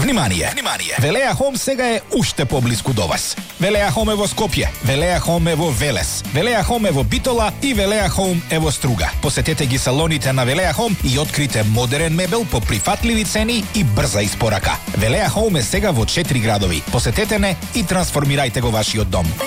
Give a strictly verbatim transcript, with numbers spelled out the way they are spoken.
Внимание! Внимание! Велеа Home сега е уште поблиску до вас. Велеа Home е во Скопје, Велеа Home е во Велес, Велеа Home е во Битола и Велеа Home е во Струга. Посетете ги салоните на Велеа Home и открите модерен мебел по прифатливи цени и брза испорака. Велеа Home е сега во четири градови. Посетете не и трансформирајте го вашиот дом.